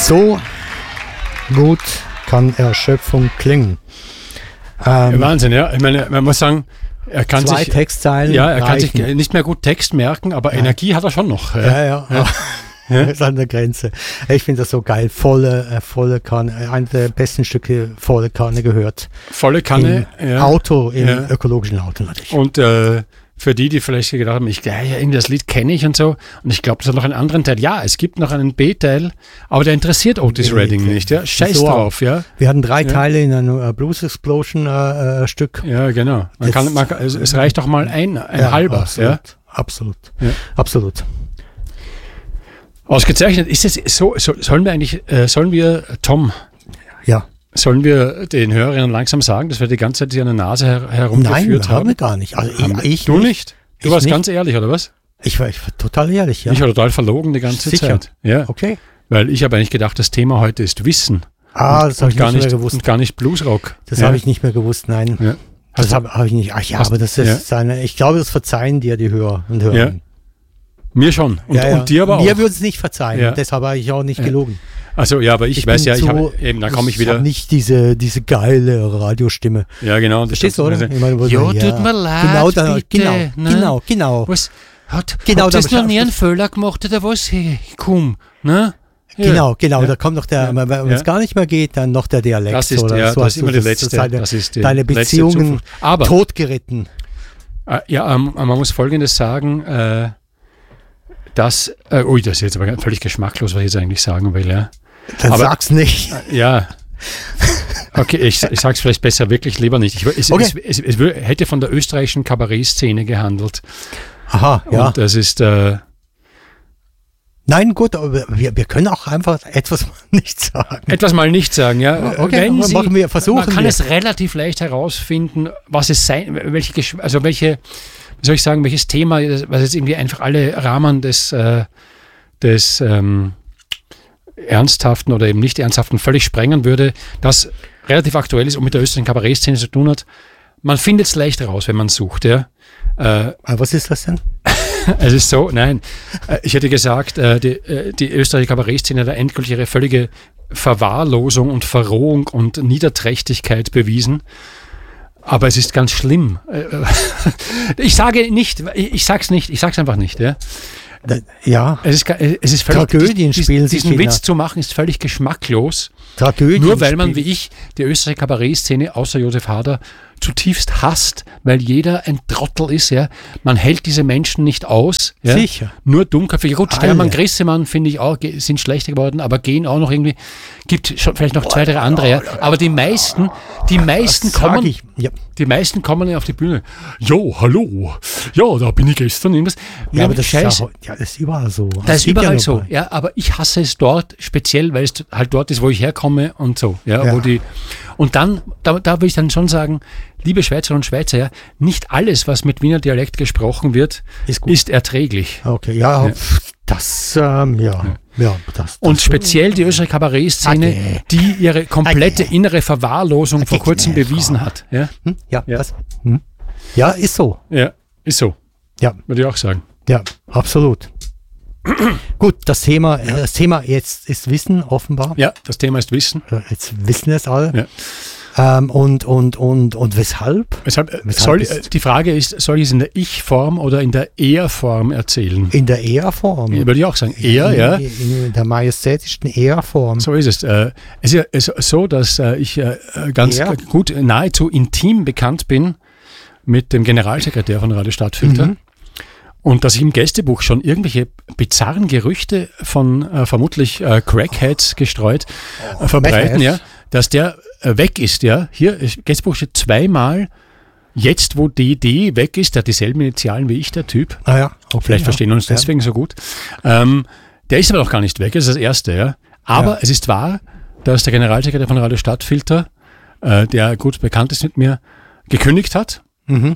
So gut kann Erschöpfung klingen. Wahnsinn, ja. Ich meine, man muss sagen, er kann Zwei Textzeilen er kann reichen. sich nicht mehr gut Text merken, aber Energie hat er schon noch. Ja. Das ist an der Grenze. Ich finde das so geil. Volle Kanne. Einer der besten Stücke, volle Kanne gehört. Volle Kanne. Im ökologischen Auto natürlich. Und für die vielleicht gedacht haben, irgendwie das Lied kenne ich und so. Und ich glaube, es hat noch einen anderen Teil. Ja, es gibt noch einen B-Teil, aber der interessiert Otis Redding nicht. Ja? Scheiß so drauf. Ja? Wir hatten 3 Teile in einem Blues Explosion Stück. Ja, genau. Es reicht doch mal ein halber. Absolut. Ja? Absolut. Ausgezeichnet. Ist es so, sollen wir, Tom, sollen wir den Hörern langsam sagen, dass wir die ganze Zeit hier an der Nase herumgeführt haben? Nein, haben wir gar nicht. Also du nicht? Du warst ganz ehrlich, oder was? Ich war total ehrlich, ja. Ich war total verlogen die ganze Zeit. Ja. Okay. Weil ich habe eigentlich gedacht, das Thema heute ist Wissen. Das habe ich nicht mehr gewusst. Und gar nicht Bluesrock. Das habe ich nicht mehr gewusst, nein. Ja. Das habe ich nicht. Aber das ist ich glaube, das verzeihen dir die Hörer und Hörer. Ja. Mir schon. Und dir aber auch. Mir würde es nicht verzeihen. Ja. Deshalb habe ich auch nicht gelogen. Also ja, aber ich weiß ja, da komme ich wieder. Ich habe nicht diese geile Radiostimme. Ja, genau. Verstehst du, oder? Tut mir leid, Genau. Was? Hat das noch nie einen Fehler gemacht oder was? Hey, komm, ne? Ja. Genau. Da kommt noch wenn es gar nicht mehr geht, dann noch der Dialekt. Das ist, oder so. Das ist immer die letzte. Das ist deine Beziehungen totgeritten. Man muss Folgendes sagen, das ist jetzt aber völlig geschmacklos, was ich jetzt eigentlich sagen will, ja. Dann sag's nicht. Ja. Okay, ich sag's vielleicht besser wirklich lieber nicht. Es hätte von der österreichischen Kabarettszene gehandelt. Aha, ja. Und das ist... Nein, gut, aber wir können auch einfach etwas mal nicht sagen. Etwas mal nicht sagen, ja. Okay, man kann es relativ leicht herausfinden, was es sein, welches Thema, was jetzt irgendwie einfach alle Rahmen des Ernsthaften oder eben nicht Ernsthaften völlig sprengen würde, das relativ aktuell ist und mit der österreichischen Kabarettszene zu tun hat. Man findet es leicht raus, wenn man sucht, ja. Was ist das denn? Es ist so, nein, ich hätte gesagt, die österreichische Kabarettszene hat endgültig ihre völlige Verwahrlosung und Verrohung und Niederträchtigkeit bewiesen. Aber es ist ganz schlimm. Ich sag's einfach nicht, ja. Ja. Es ist völlig, Tragödien spielen sich diesen Witz zu machen, ist völlig geschmacklos. Tragödien nur weil man, wie ich, die österreichische Kabarettszene außer Josef Hader zutiefst hasst, weil jeder ein Trottel ist, ja. Man hält diese Menschen nicht aus. Ja? Sicher. Nur Dunkelköpfe. Gut, Stermann, Grissemann, finde ich auch, sind schlechter geworden, aber gehen auch noch irgendwie, gibt schon vielleicht noch 2, 3 andere, ja. Aber die meisten kommen, die meisten kommen auf die Bühne. Jo, hallo. Ja, da bin ich gestern. Irgendwas. Ja, aber das ist überall so. Das ist überall so, ja, aber ich hasse es dort speziell, weil es halt dort ist, wo ich herkomme und so, ja. Und dann, da will ich dann schon sagen, liebe Schweizerinnen und Schweizer, ja, nicht alles, was mit Wiener Dialekt gesprochen wird, ist erträglich. Okay, das. Und speziell die österreichische Kabarettszene, die ihre komplette innere Verwahrlosung vor kurzem bewiesen hat. Ja, was? Ja, ist so. Ja, ist so. Ja. Würde ich auch sagen. Ja, absolut. Gut, das Thema jetzt ist Wissen, offenbar. Ja, das Thema ist Wissen. Jetzt wissen es alle. Ja. Und weshalb? Die Frage ist, soll ich es in der Ich-Form oder in der Er-Form erzählen? In der Er-Form. Würde ich auch sagen. Er, in der majestätischen Er-Form. So ist es. Es ist so, dass ich ganz gut, nahezu intim bekannt bin mit dem Generalsekretär von Radio Stadtfilter. Mhm. Und dass ich im Gästebuch schon irgendwelche bizarren Gerüchte von vermutlich Crackheads gestreut verbreiten, ja, dass der weg ist, ja. Hier, Gästebuch steht 2-mal, jetzt wo DD weg ist, der hat dieselben Initialen wie ich, der Typ. Ah ja. Okay, vielleicht verstehen wir uns deswegen so gut. Der ist aber noch gar nicht weg, das ist das Erste, ja. Aber es ist wahr, dass der Generalsekretär von Radio Stadtfilter, der gut bekannt ist mit mir, gekündigt hat. Mhm.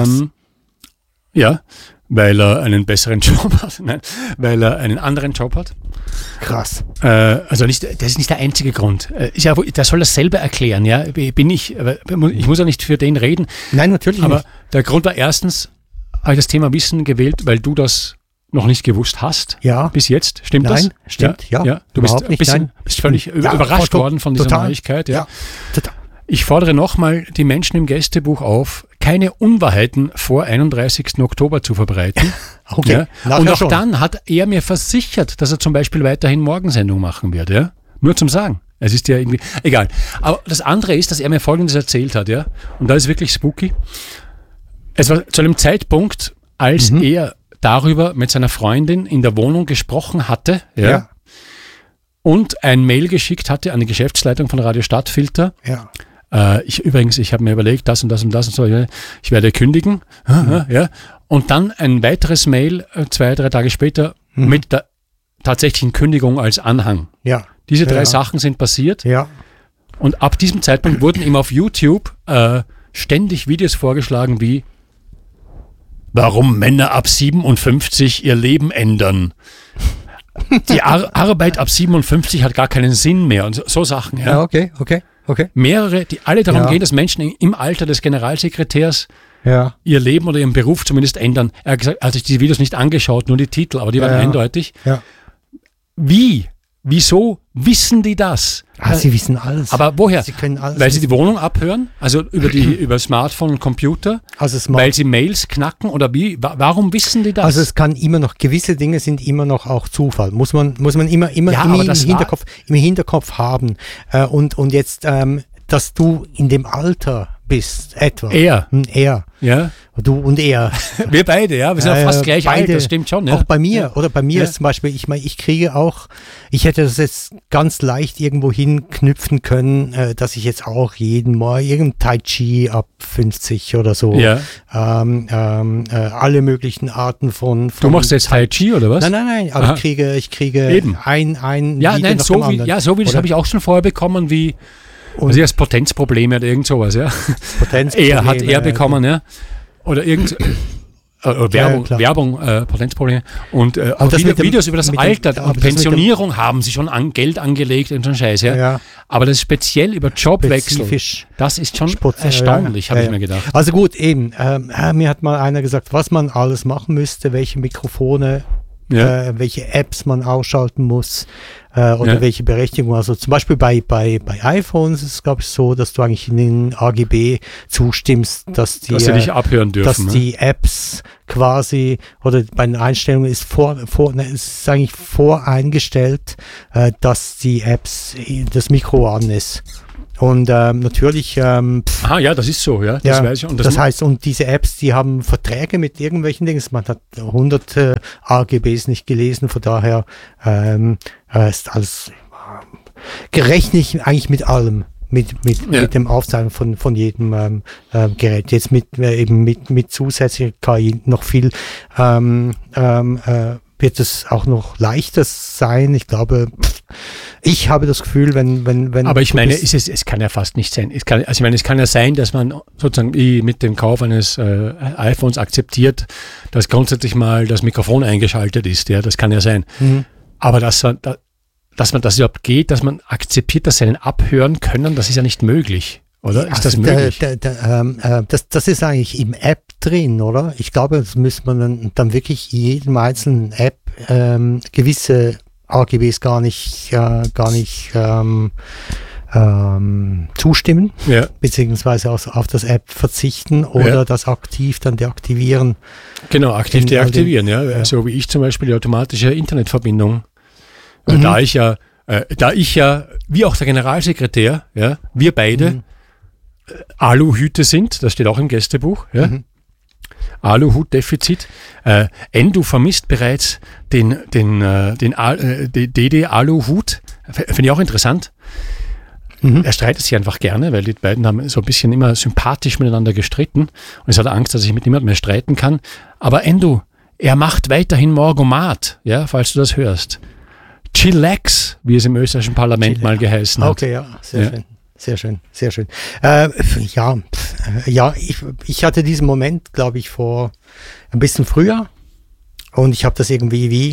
Weil er einen besseren Job hat. Nein, weil er einen anderen Job hat. Krass. Das ist nicht der einzige Grund. Der soll das selber erklären, ja. Ich muss ja nicht für den reden. Nein, natürlich aber nicht. Der Grund war erstens, habe ich das Thema Wissen gewählt, weil du das noch nicht gewusst hast. Ja. Bis jetzt. Stimmt das? Nein, stimmt, ja. Du bist völlig überrascht worden von dieser Neuigkeit. Ja. Total. Ich fordere nochmal die Menschen im Gästebuch auf, keine Unwahrheiten vor 31. Oktober zu verbreiten. Okay. Ja. Und auch dann hat er mir versichert, dass er zum Beispiel weiterhin Morgensendung machen wird. Ja. Nur zum Sagen. Es ist ja irgendwie, egal. Aber das andere ist, dass er mir Folgendes erzählt hat. Ja. Und da ist wirklich spooky. Es war zu einem Zeitpunkt, als er darüber mit seiner Freundin in der Wohnung gesprochen hatte. Ja. Und ein Mail geschickt hatte an die Geschäftsleitung von Radio Stadtfilter. Ja. Ich habe mir überlegt, das und das und das und so, ich werde kündigen. Ja. Und dann ein weiteres Mail 2-3 Tage später mit der tatsächlichen Kündigung als Anhang. Ja. Diese 3 Sachen sind passiert. Ja. Und ab diesem Zeitpunkt wurden ihm auf YouTube ständig Videos vorgeschlagen wie warum Männer ab 57 ihr Leben ändern. Die Arbeit ab 57 hat gar keinen Sinn mehr und so Sachen. Ja, okay. Mehrere, die alle darum gehen, dass Menschen im Alter des Generalsekretärs ihr Leben oder ihren Beruf zumindest ändern. Er hat gesagt, er hat sich die Videos nicht angeschaut, nur die Titel, aber die waren eindeutig. Ja. Wieso wissen die das? Sie wissen alles. Aber woher? Sie können alles weil sie die Wohnung abhören? Also über Smartphone und Computer? Weil sie Mails knacken? Oder wie? Warum wissen die das? Also es kann immer noch, gewisse Dinge sind immer noch auch Zufall. Muss man immer im Hinterkopf haben. Und jetzt, dass du in dem Alter bist, etwa. Er. Ja. Du und er. Wir beide, ja. Wir sind fast gleich alt, das stimmt schon. Ja. Auch bei mir. Oder bei mir ist zum Beispiel, ich hätte das jetzt ganz leicht irgendwo hinknüpfen können, dass ich jetzt auch jeden Mal irgendein Tai Chi ab 50 oder so. Ja. Alle möglichen Arten von Du machst jetzt Tai Chi oder was? Nein. Aber ich kriege eben ein ja, nein, so wie das habe ich auch schon vorher bekommen, wie also das Potenzprobleme oder irgend sowas, ja. Potenzprobleme. Hat er bekommen, ja. Oder irgend Werbung, Potenzprobleme. Und auch Videos über das Alter und Pensionierung haben sie schon Geld angelegt und so ein Scheiß, ja. Aber das speziell über Jobwechsel, das ist schon erstaunlich, habe ich mir gedacht. Also gut, eben, mir hat mal einer gesagt, was man alles machen müsste, welche Mikrofone, welche Apps man ausschalten muss oder welche Berechtigung. Also zum Beispiel bei iPhones ist es, glaube ich, so, dass du eigentlich in den AGB zustimmst, dass sie dich abhören dürfen. Dass die Apps quasi, oder bei den Einstellungen ist ist eigentlich voreingestellt, dass die Apps, das Mikro an ist. Und natürlich... das ist so, ja. Das weiß ich. Und das heißt, und diese Apps, die haben Verträge mit irgendwelchen Dingen. Man hat hunderte AGBs nicht gelesen, von daher ist alles gerechnet eigentlich mit allem. Mit dem Aufzeichnen von jedem Gerät. Jetzt mit zusätzlicher KI noch viel wird es auch noch leichter sein. Ich glaube, ich habe das Gefühl, wenn aber ich meine, es kann ja fast nicht sein. Es kann ja sein, dass man sozusagen mit dem Kauf eines iPhones akzeptiert, dass grundsätzlich mal das Mikrofon eingeschaltet ist. Ja, das kann ja sein. Aber dass man das überhaupt geht, dass man akzeptiert, dass sie einen abhören können, das ist ja nicht möglich. Oder ist das möglich? Das ist eigentlich im App drin, oder? Ich glaube, das müsste man dann wirklich jedem einzelnen App gewisse AGBs gar nicht zustimmen, beziehungsweise auf das App verzichten oder das aktiv dann deaktivieren. Genau, aktiv deaktivieren, so wie ich zum Beispiel die automatische Internetverbindung. Da ich ja, wie auch der Generalsekretär, wir beide Aluhüte sind, das steht auch im Gästebuch, Aluhut-Defizit. Endo vermisst bereits den DD-Aluhut. Finde ich auch interessant. Er streitet sich einfach gerne, weil die beiden haben so ein bisschen immer sympathisch miteinander gestritten. Und es hat Angst, dass ich mit niemandem mehr streiten kann. Aber Endo, er macht weiterhin Morgomat, falls du das hörst. Chillax, wie es im österreichischen Parlament mal geheißen hat. Okay, sehr schön. Ich hatte diesen Moment, glaube ich, vor ein bisschen früher und ich habe das irgendwie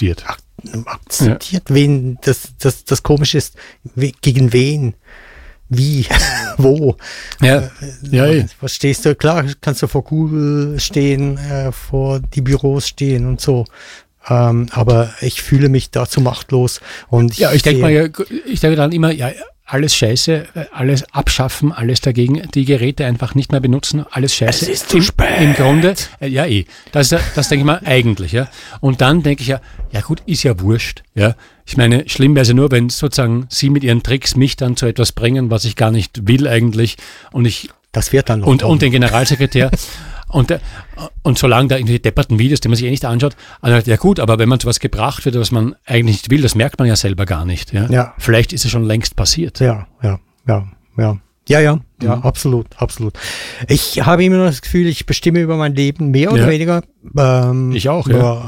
akzeptiert. Wen das Komische ist, gegen wen wie, wo. Ja. Was stehst du? Klar, kannst du vor Google stehen, vor die Büros stehen und so. Aber ich fühle mich dazu machtlos. Und ich denke dann immer, alles Scheiße, alles abschaffen, alles dagegen, die Geräte einfach nicht mehr benutzen, alles Scheiße. Es ist zu spät. Im Grunde, das denke ich mal eigentlich, ja. Und dann denke ich ja gut, ist ja wurscht, ja. Ich meine, schlimm wäre es ja nur, wenn sozusagen Sie mit Ihren Tricks mich dann zu etwas bringen, was ich gar nicht will eigentlich das wird dann noch und den Generalsekretär und solange da irgendwie depperten Videos, die man sich nicht anschaut, ja gut, aber wenn man zu was gebracht wird, was man eigentlich nicht will, das merkt man ja selber gar nicht. Ja? Vielleicht ist es schon längst passiert. Ja, absolut. Ich habe immer noch das Gefühl, ich bestimme über mein Leben mehr oder weniger. Ich auch,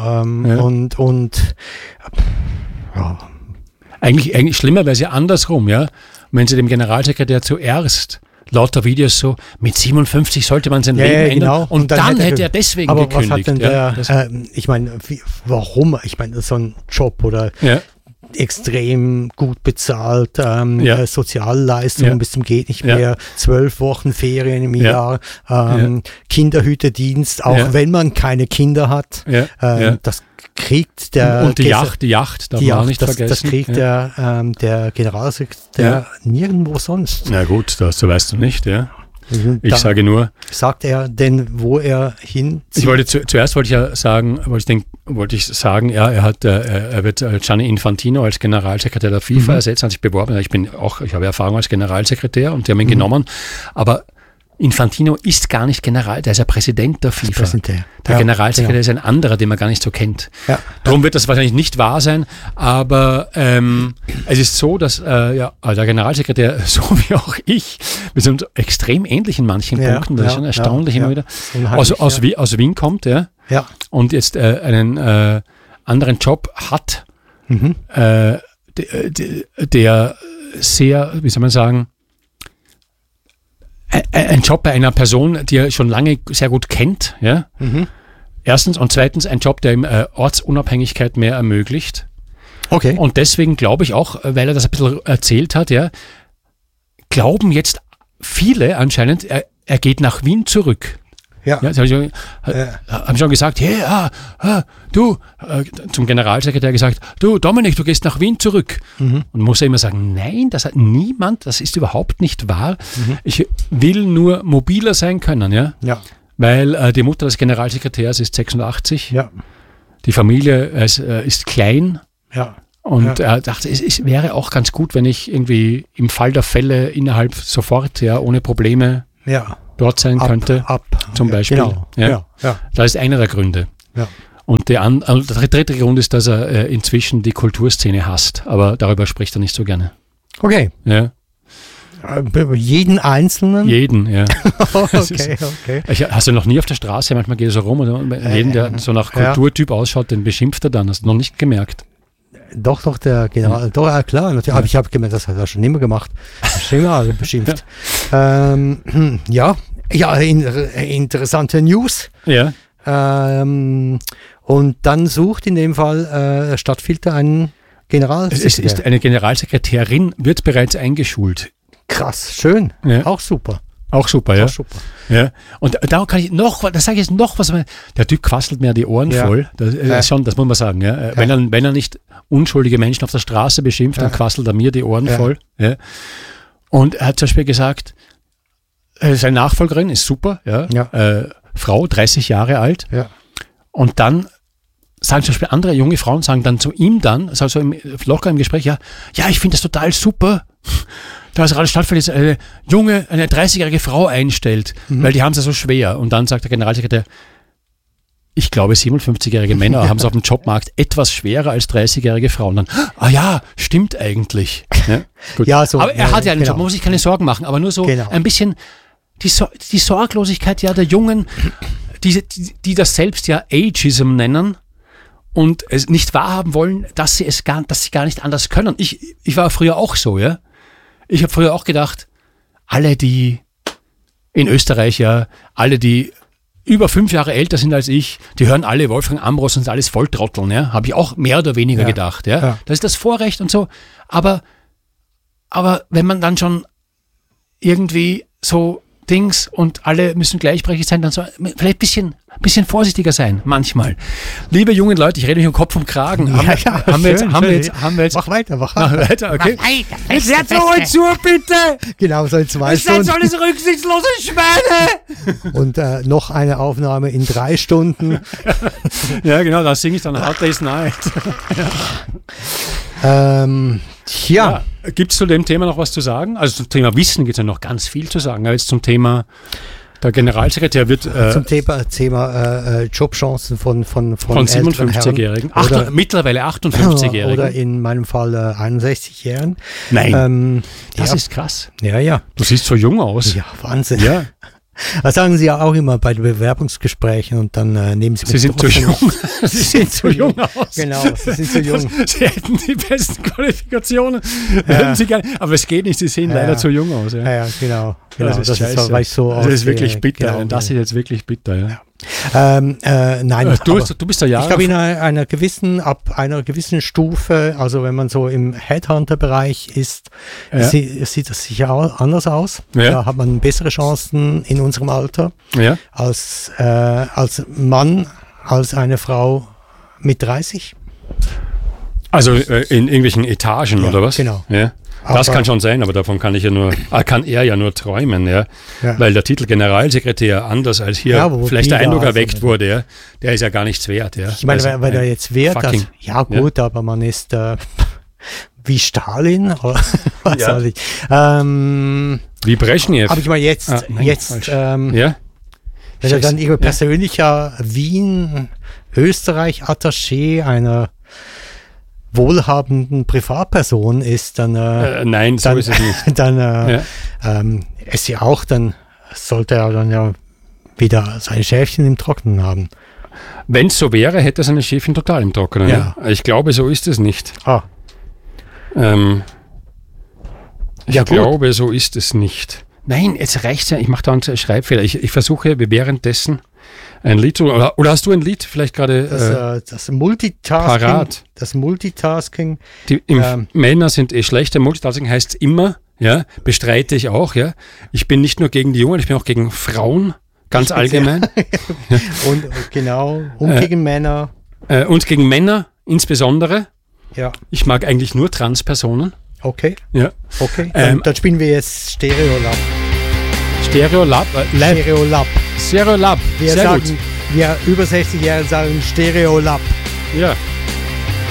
Eigentlich schlimmer wäre es ja andersrum, ja. Wenn Sie dem Generalsekretär zuerst lauter Videos so, mit 57 sollte man sein Leben ändern. Genau. Und dann hätte er deswegen aber gekündigt. Was hat denn ich meine, warum? Ich meine, so ein Job oder extrem gut bezahlt, Sozialleistungen bis zum geht nicht mehr, 12 Wochen Ferien im Jahr, Kinderhütedienst, auch wenn man keine Kinder hat. Das kriegt der... Und die Yacht darf man auch nicht vergessen. Das kriegt der Generalsekretär nirgendwo sonst. Na gut, das weißt du nicht, ja. Ich sage nur... Sagt er denn, wo er hinzieht? Zuerst wollte ich sagen, er wird Gianni Infantino als Generalsekretär der FIFA ersetzen, hat sich beworben. Ich habe Erfahrung als Generalsekretär und die haben ihn genommen, aber Infantino ist gar nicht General, der ist ja Präsident der FIFA. Der Generalsekretär ist ein anderer, den man gar nicht so kennt. Ja. Darum wird das wahrscheinlich nicht wahr sein, aber es ist so, dass der Generalsekretär, so wie auch ich, wir sind extrem ähnlich in manchen Punkten, das ist schon erstaunlich immer wieder, aus Wien kommt, und jetzt einen anderen Job hat, der sehr, wie soll man sagen, ein Job bei einer Person, die er schon lange sehr gut kennt, ja. Erstens und zweitens ein Job, der ihm Ortsunabhängigkeit mehr ermöglicht. Okay. Und deswegen glaube ich auch, weil er das ein bisschen erzählt hat, glauben jetzt viele anscheinend, er geht nach Wien zurück. Ja, das haben schon gesagt, du, zum Generalsekretär gesagt, du Dominik, du gehst nach Wien zurück. Und muss er immer sagen, nein, das hat niemand, das ist überhaupt nicht wahr. Ich will nur mobiler sein können, weil die Mutter des Generalsekretärs ist 86, die Familie ist klein. Und er dachte, es wäre auch ganz gut, wenn ich irgendwie im Fall der Fälle innerhalb sofort, ohne Probleme dort sein könnte, zum Beispiel. Genau. Das ist einer der Gründe. Und der dritte Grund ist, dass er inzwischen die Kulturszene hasst, aber darüber spricht er nicht so gerne. Okay. Ja. Jeden Einzelnen? Jeden, ja. Okay. Hast du noch nie auf der Straße, manchmal geht er so rum und jeden, der so nach Kulturtyp ausschaut, den beschimpft er dann. Hast du noch nicht gemerkt? Doch, der General, doch, klar, natürlich, aber ich habe gemerkt, das hat er schon immer gemacht. Schon immer beschimpft. Interessante News. Ja. Und dann sucht in dem Fall Stadtfilter einen Generalsekretär. Es ist eine Generalsekretärin, wird bereits eingeschult. Krass, schön. Auch super. Auch super, ja. Ja. Und da kann ich das sage ich jetzt noch was, der Typ quasselt mir die Ohren voll. Das muss man sagen, ja. Wenn er nicht unschuldige Menschen auf der Straße beschimpft, dann quasselt er mir die Ohren voll. Ja. Und er hat zum Beispiel gesagt, seine Nachfolgerin ist super, Frau, 30 Jahre alt. Ja. Und dann sagen zum Beispiel andere junge Frauen, sagen dann zu ihm locker im Gespräch, ich finde das total super, dass Ralf Stadtfeld eine 30-jährige Frau einstellt, weil die haben es ja so schwer. Und dann sagt der Generalsekretär, ich glaube, 57-jährige Männer haben es auf dem Jobmarkt etwas schwerer als 30-jährige Frauen. Dann, stimmt eigentlich. Gut. Aber er hat ja einen Job, man muss sich keine Sorgen machen, aber nur so ein bisschen die Sorglosigkeit der Jungen, die das selbst Ageism nennen und es nicht wahrhaben wollen, dass sie gar nicht anders können. Ich war früher auch so, ja. Ich habe früher auch gedacht, alle, die in Österreich, alle, die über 5 Jahre älter sind als ich, die hören alle Wolfgang Ambros und sind alles Volltrotteln, habe ich auch mehr oder weniger gedacht, Das ist das Vorrecht und so, aber wenn man dann schon irgendwie so Dings und alle müssen gleichberechtigt sein, dann so vielleicht ein bisschen vorsichtiger sein, manchmal. Liebe jungen Leute, ich rede mich um Kopf und Kragen. Haben wir jetzt. Mach weiter, okay. Jetzt seid so ruhig zu, bitte! Genau, so in 2 Stunden. Ihr seid alles rücksichtslose Schweine! Und noch eine Aufnahme in 3 Stunden. Ja, genau, da singe ich dann Hard Day's Night. Ja. Gibt es zu dem Thema noch was zu sagen? Also zum Thema Wissen gibt es ja noch ganz viel zu sagen. Aber jetzt zum Thema, der Generalsekretär wird... zum Thema Jobchancen von 57-Jährigen. Mittlerweile 58-Jährigen. Oder in meinem Fall 61-Jährigen. Nein, das ist krass. Ja. Du siehst so jung aus. Ja, Wahnsinn. Ja. Das sagen sie ja auch immer bei den Bewerbungsgesprächen und dann nehmen sie... Sie sind zu jung. Sie sehen zu jung aus. Genau, sie sind zu jung. Sie hätten die besten Qualifikationen. Sie gerne, aber es geht nicht, sie sehen leider zu jung aus. Ja, genau. Das ist scheiße. Das ist wirklich bitter. Genau, das ist jetzt wirklich bitter, ja. Nein, du bist ja ich glaube, ab einer gewissen Stufe, also wenn man so im Headhunter-Bereich ist, sieht das sicher anders aus. Ja. Da hat man bessere Chancen in unserem Alter als Mann, als eine Frau mit 30. Also in irgendwelchen Etagen oder was? Genau. Ja. Das kann schon sein, aber davon kann er ja nur träumen, ja. Weil der Titel Generalsekretär, anders als hier vielleicht der Eindruck erweckt wurde, der ist ja gar nichts wert. Ja. Ich meine, weil er jetzt wert ist, aber man ist wie Stalin, oder was weiß ich. Wie Brezhnev. Aber ich meine wenn er dann irgendwie persönlicher Wien, Österreich-Attaché einer wohlhabenden Privatperson ist, dann nein, so ist es nicht. Dann ist ja auch, dann sollte er dann ja wieder seine Schäfchen im Trockenen haben. Wenn es so wäre, hätte er seine Schäfchen total im Trockenen. Ja. Ich glaube, so ist es nicht. Ich glaube, so ist es nicht. Nein, jetzt reicht's ja. Ich mache da einen Schreibfehler. Ich versuche währenddessen ein Lied zu... Oder hast du ein Lied vielleicht gerade das Multitasking. Parat? Das Multitasking. Männer sind schlechter. Multitasking heißt immer, ja, bestreite ich auch, ja. Ich bin nicht nur gegen die Jungen, ich bin auch gegen Frauen, ganz allgemein. Und gegen Männer. Und gegen Männer insbesondere. Ja. Ich mag eigentlich nur Transpersonen. Okay. Ja. Okay. Dann spielen wir jetzt Stereolab. Stereolab. Wir über 60 Jahre sagen Stereolab. Ja.